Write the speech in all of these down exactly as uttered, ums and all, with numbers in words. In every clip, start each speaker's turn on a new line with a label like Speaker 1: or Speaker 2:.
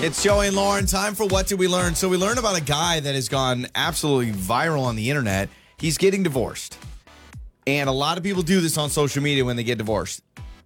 Speaker 1: It's Joey and Lauren. Time for What Did We Learn? So we learned about a guy that has gone absolutely viral on the internet. He's getting divorced. And a lot of people do this on social media when they get divorced.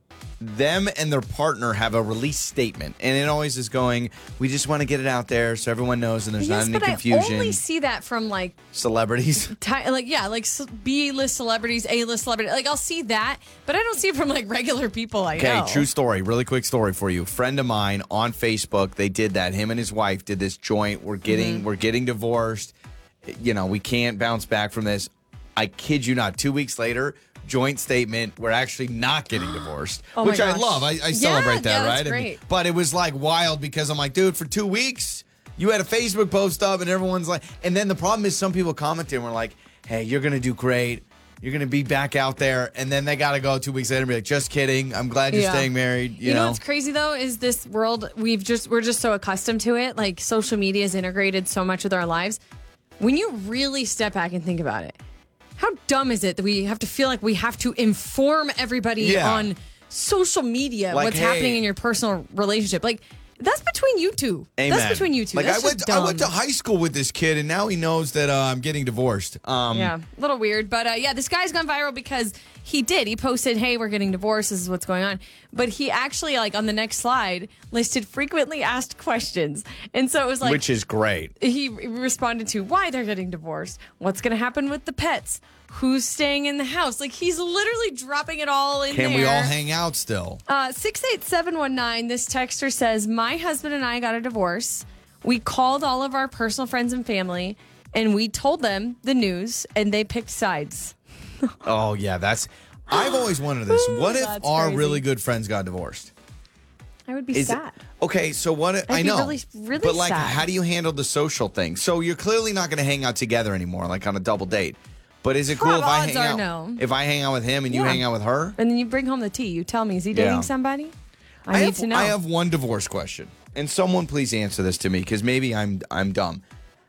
Speaker 1: Them and their partner have a release statement. And it always is going, we just want to get it out there so everyone knows and there's
Speaker 2: yes,
Speaker 1: not any
Speaker 2: but
Speaker 1: confusion.
Speaker 2: I only see that from like
Speaker 1: celebrities.
Speaker 2: Ty, like, yeah, like B-list celebrities, A-list celebrities. Like, I'll see that, but I don't see it from like regular people I
Speaker 1: Okay,
Speaker 2: know.
Speaker 1: true story. Really quick story for you. Friend of mine on Facebook, they did that. Him and his wife did this joint. We're getting mm-hmm. we're getting divorced. You know, we can't bounce back from this. I kid you not. Two weeks later, joint statement, we're actually not getting divorced,
Speaker 2: oh
Speaker 1: which
Speaker 2: I
Speaker 1: love. I, I celebrate
Speaker 2: yeah,
Speaker 1: that,
Speaker 2: yeah,
Speaker 1: right?
Speaker 2: That's great.
Speaker 1: I mean, but it was like wild because I'm like, dude, for two weeks, you had a Facebook post up and everyone's like, and then the problem is some people commented and were like, hey, you're going to do great. You're going to be back out there. And then they got to go two weeks later and be like, just kidding. I'm glad you're
Speaker 2: yeah.
Speaker 1: staying married. You,
Speaker 2: you know?
Speaker 1: know
Speaker 2: what's crazy though is this world, we've just, we're just so accustomed to it. Like social media is integrated so much with our lives. When you really step back and think about it, how dumb is it that we have to feel like we have to inform everybody
Speaker 1: yeah.
Speaker 2: on social media
Speaker 1: like,
Speaker 2: what's
Speaker 1: hey,
Speaker 2: happening in your personal relationship? Like, that's between you two.
Speaker 1: Amen.
Speaker 2: That's between you two.
Speaker 1: Like
Speaker 2: That's
Speaker 1: I went,
Speaker 2: just dumb.
Speaker 1: I went to high school with this kid, and now he knows that uh, I'm getting divorced. Um,
Speaker 2: yeah, a little weird, but uh, yeah, this guy's gone viral because he did. He posted, "Hey, we're getting divorced. This is what's going on." But he actually, like on the next slide, listed frequently asked questions, and so it was like,
Speaker 1: which is great.
Speaker 2: He responded to why they're getting divorced, what's going to happen with the pets, who's staying in the house. Like, he's literally dropping it all in
Speaker 1: Can
Speaker 2: there.
Speaker 1: we all hang out still?
Speaker 2: Uh, six eight seven one nine, this texter says, my husband and I got a divorce. We called all of our personal friends and family, and we told them the news, and they picked sides.
Speaker 1: Oh, yeah, that's... I've always wondered this. What if
Speaker 2: That's
Speaker 1: our
Speaker 2: crazy.
Speaker 1: really good friends got divorced?
Speaker 2: I would be
Speaker 1: Is
Speaker 2: sad.
Speaker 1: It, okay, so what... If,
Speaker 2: I'd
Speaker 1: I
Speaker 2: be
Speaker 1: know.
Speaker 2: really, really
Speaker 1: but, like,
Speaker 2: sad.
Speaker 1: how do you handle the social thing? So you're clearly not going to hang out together anymore, like on a double date. But is it cool
Speaker 2: Well,
Speaker 1: if I
Speaker 2: odds
Speaker 1: hang
Speaker 2: are
Speaker 1: out?
Speaker 2: no.
Speaker 1: If I hang out with him and you
Speaker 2: Yeah.
Speaker 1: hang out with her?
Speaker 2: And then you bring home the tea. You tell me, is he dating
Speaker 1: Yeah.
Speaker 2: somebody? I,
Speaker 1: I
Speaker 2: need
Speaker 1: have,
Speaker 2: to know.
Speaker 1: I have one divorce question, and someone please answer this to me because maybe I'm I'm dumb.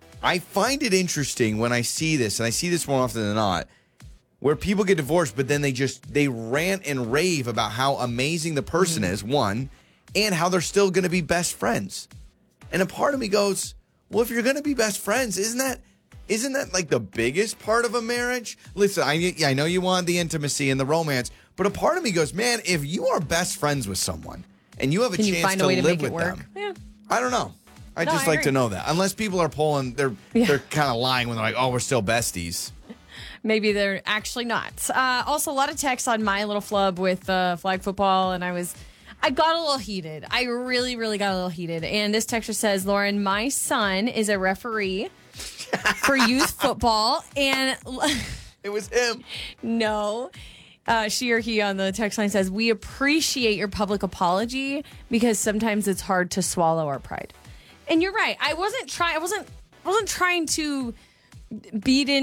Speaker 1: I find it interesting when I see this, and I see this more often than not, where people get divorced, but then they just they rant and rave about how amazing the person
Speaker 2: Mm-hmm.
Speaker 1: is, one, and how they're still going to be best friends. And a part of me goes, well, if you're going to be best friends, isn't that isn't that like the biggest part of a marriage? Listen, I yeah, I know you want the intimacy and the romance, but a part of me goes, man, if you are best friends with someone and you have a
Speaker 2: Can you
Speaker 1: chance
Speaker 2: find
Speaker 1: to
Speaker 2: a way to
Speaker 1: live
Speaker 2: make it
Speaker 1: with
Speaker 2: work?
Speaker 1: them,
Speaker 2: Yeah.
Speaker 1: I don't know. I
Speaker 2: No,
Speaker 1: just
Speaker 2: I
Speaker 1: like to
Speaker 2: agree.
Speaker 1: know that. Unless people are pulling, they're
Speaker 2: Yeah.
Speaker 1: they're kind of lying when they're like, oh, we're still besties.
Speaker 2: Maybe they're actually not. Uh, also, a lot of texts on my little flub with uh, flag football, and I was, I got a little heated. I really, really got a little heated. And this texter says, Lauren, my son is a referee for youth football, and
Speaker 1: It was him.
Speaker 2: no. Uh, she or he on the text line says, we appreciate your public apology because sometimes it's hard to swallow our pride. And you're right. I wasn't trying. I wasn't. wasn't trying to beat in.